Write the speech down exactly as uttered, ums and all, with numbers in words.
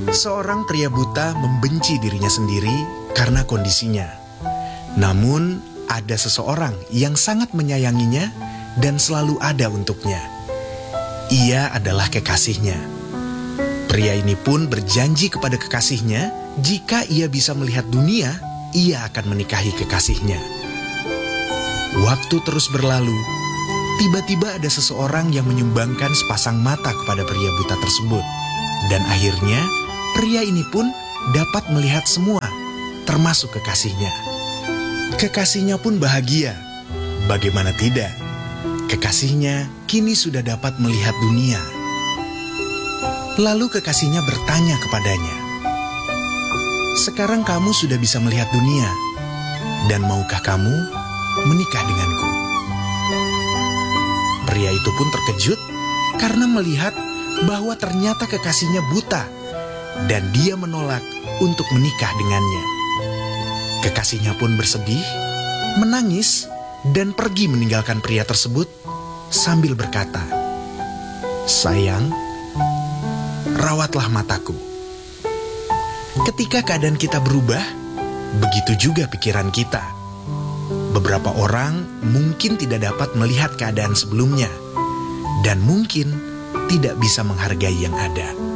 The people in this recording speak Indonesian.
Seorang pria buta membenci dirinya sendiri karena kondisinya. Namun, ada seseorang yang sangat menyayanginya dan selalu ada untuknya. Ia adalah kekasihnya. Pria ini pun berjanji kepada kekasihnya, jika ia bisa melihat dunia, ia akan menikahi kekasihnya. Waktu terus berlalu, tiba-tiba ada seseorang yang menyumbangkan sepasang mata kepada pria buta tersebut. Dan akhirnya, pria ini pun dapat melihat semua, termasuk kekasihnya. Kekasihnya pun bahagia. Bagaimana tidak? Kekasihnya kini sudah dapat melihat dunia. Lalu kekasihnya bertanya kepadanya, "Sekarang kamu sudah bisa melihat dunia, dan maukah kamu menikah denganku?" Pria itu pun terkejut karena melihat bahwa ternyata kekasihnya buta dan dia menolak untuk menikah dengannya. Kekasihnya pun bersedih, menangis, dan pergi meninggalkan pria tersebut sambil berkata, "Sayang, rawatlah mataku." Ketika keadaan kita berubah, begitu juga pikiran kita. Beberapa orang mungkin tidak dapat melihat keadaan sebelumnya dan mungkin tidak bisa menghargai yang ada.